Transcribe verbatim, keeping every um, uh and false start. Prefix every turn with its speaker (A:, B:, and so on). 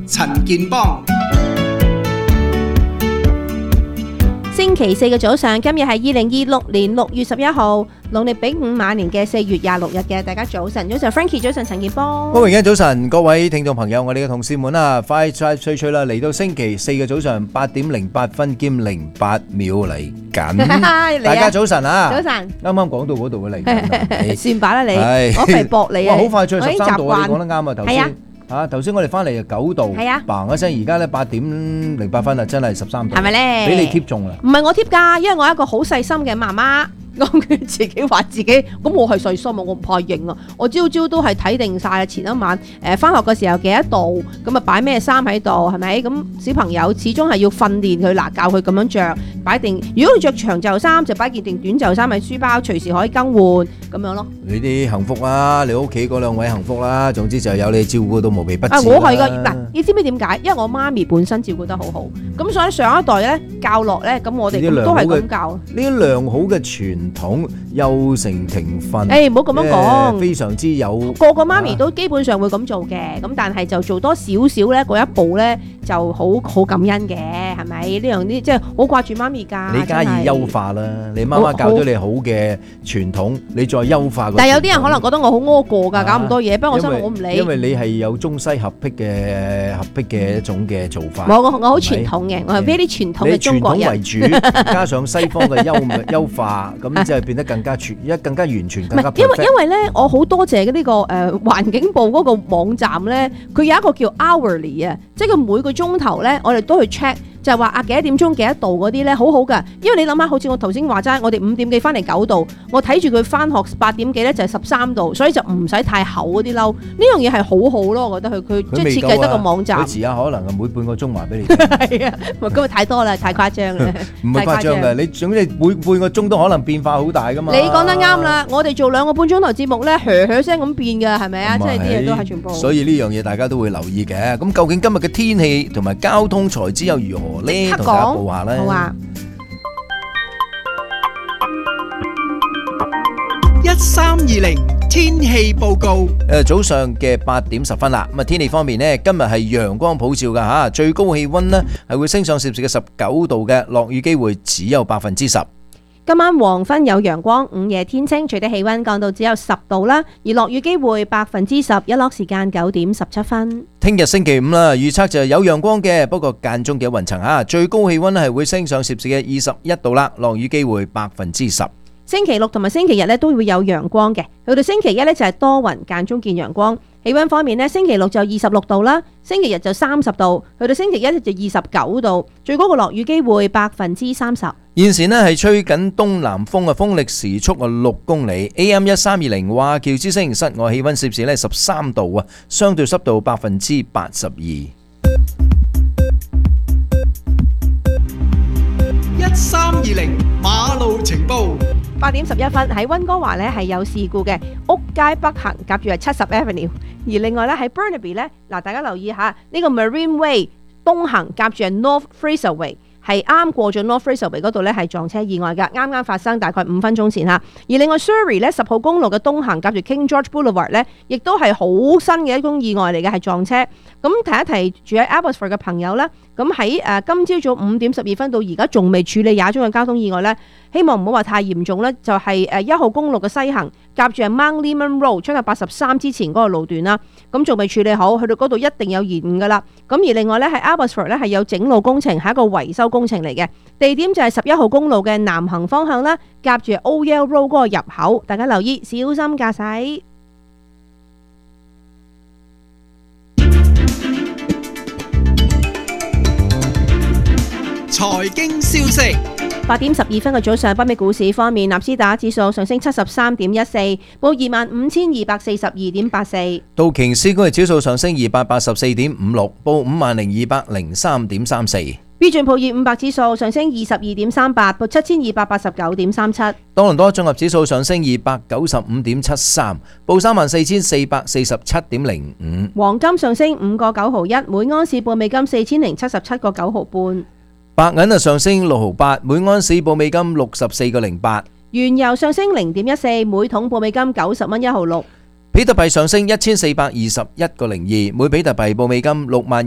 A: 陳健邦。
B: 星期四嘅早上，今日係二零二六年六月十一號，農曆丙午晚年嘅四月廿六日嘅。大家早晨，早晨 Frankie， 早晨陳健邦。
C: 好，而家早晨，各位聽眾朋友，我哋嘅同事們啊，快快脆脆啦，嚟到星期四嘅早上八點零八分兼零八秒嚟緊。大家早晨啊！
B: 早晨。
C: 啱啱講到嗰度嘅嚟緊，
B: 算吧啦你，我肥駁你啊！
C: 哇，好快脆，十三度啊！你講得啱啊，頭先。
B: 係啊。
C: 啊！頭先我哋翻嚟就九度，
B: 係啊，
C: 嘭一聲，而家咧八點零八分啊，真係十三度，
B: 係咪咧？
C: 俾你貼中啦！
B: 唔係我貼㗎，因為我係一個好細心嘅媽媽。咁佢自己話自己，咁我係細心啊，我唔怕認啊。我朝朝都係睇定晒啦，前一晚誒翻學嘅時候幾多度，咁啊擺咩衫喺度，係咪？咁小朋友始終係要訓練佢嗱，教佢咁樣着，擺定。如果佢着長袖衫，就擺件定短袖衫喺書包，隨時可以更換咁樣咯。
C: 你啲幸福啦，你屋企嗰兩位幸福啦，總之就有你照顧到無微不至啦。
B: 啊，我係㗎嗱，你知唔知點解？因為我媽咪本身照顧得好好，咁所以上一代咧教落咧，咁我哋都係咁教。
C: 呢啲良好嘅傳統幼承庭訓，
B: 誒唔好咁樣講，
C: 非常之有
B: 個個媽咪都基本上會咁做嘅，咁但係就做多少少咧，嗰一步咧就好好感恩嘅，係咪？呢樣啲即係好掛住媽咪㗎。
C: 你加以優化啦，你媽媽教咗你好嘅傳統，你再優化。
B: 但係有啲人可能覺得我好屙過㗎，搞咁多嘢，不過我心我唔理。
C: 因為你係有中西合璧嘅合璧嘅一種嘅做法。
B: 我我我好傳統嘅，我係 very 傳統嘅中國人。
C: 你傳統為主，加上西方嘅優優化，咁即係變得更加全，一更加完全，更加 perfect。
B: 因為因為咧，我好多謝嘅呢個誒環境部嗰個網站咧，佢有一個叫 hourly 啊，即係佢每個鐘頭咧，我哋都去 check。就係話啊幾多點鐘幾多度嗰啲咧，好好噶。因為你諗下，好似我頭先話齋，我哋五點幾翻嚟九度，我睇住佢翻學八點幾咧就係十三度，所以就唔使太厚嗰啲褸。呢樣嘢係好好咯，我覺得佢佢即係設計得個網站。
C: 佢遲下可能係每半個鐘話俾你。
B: 係啊，咁啊太多啦，太誇張啦。
C: 唔係誇張嘅，你總之每半個鐘都可能變化好大噶嘛。
B: 你講得啱啦，我哋做兩個半鐘頭節目咧，噓噓聲咁變㗎，係咪啊？即係啲嘢都係全部。
C: 所以呢樣嘢大家都會留意嘅。咁究竟今日嘅天氣同埋交通財資又如何咧？同大家報下咧。
B: 好啊。
A: 一三二零天氣報告。
C: 誒，早上嘅八點十分啦。咁啊，天氣方面呢，今日係陽光普照噶吓，最高氣溫呢係會升上攝氏嘅十九度嘅，落雨機會只有百分之十。
B: 今晚黃昏有陽光，午夜天清，最低氣溫降到只有十度啦，而落雨機會百分之十，日落時間九點十七分。
C: 聽日星期五啦，預測就有陽光嘅，不過間中嘅雲層啊，最高氣溫係會升上攝氏嘅二十一度啦，落雨機會百分之十。
B: 星期六同埋星期日咧都會有陽光嘅，去到星期一咧就係多雲間中見陽光。氣溫方面咧，星期六就二十六度啦，星期日就三十度，去到星期一就二十九度，最高嘅落雨機會百分之三十。
C: 現時呢係吹緊東南風啊，風力時速啊六公里。A M 一三二零華僑之聲，室外氣溫攝氏咧十三度啊，相對濕度百分之八十二。
A: 一三二零馬路情報。
B: 八點十一分喺溫哥華咧係有事故嘅，屋街北行夾住係七十 Avenue， 而另外咧喺 Burnaby 咧嗱，大家留意下呢個 Marine Way 東行夾住係 North Fraser Way。係啱過咗 North Fraser Way 嗰度咧，係撞車意外㗎，啱啱發生大概五分鐘前嚇。而另外 Surrey 咧十號公路嘅東行夾住 King George Boulevard 咧，亦都係好新嘅一宗意外嚟嘅，係撞車。咁提一提住喺 Abbotsford 嘅朋友咧，咁喺誒今朝早五點十二分到而家仲未處理廿宗嘅交通意外咧，希望唔好話太嚴重咧，就係誒一號公路嘅西行夾住係 Mount Lehman Road 出去八十三之前嗰個路段啦，咁仲未處理好，去到嗰度一定有延誤㗎啦。咁而另外咧喺 Abbotsford 咧係有整路工程，係一個維修工程嚟嘅，地點就係十一號公路嘅南行方向啦，夾住 Oyell Road 嗰個入口，大家留意，小心駕駛。
A: 財經消息。
B: 八點十二分嘅早上，北美股市方面，納斯達克指數上升七十三點一四，報二萬五千二百四十二點八四。
C: 道瓊斯工業指數上升二百八十四點五六，報五萬零二百零三點三四。
B: 標準普爾五百指數上升二十二點三八，報七千二百八十九點三七。
C: 多倫多綜合指數上升二百九十五點七三，報三萬四千四百四十七點零五。
B: 黃金上升五個九毫一，每盎司報美金四千零七十七個九毫半。
C: 白銀啊上升六毫八，每盎司報美金六十四個零八。
B: 原油上升零點一四，每桶報美金九十蚊一毫六。
C: 比特幣上升一千四百二十一個零二，每比特幣報美金六萬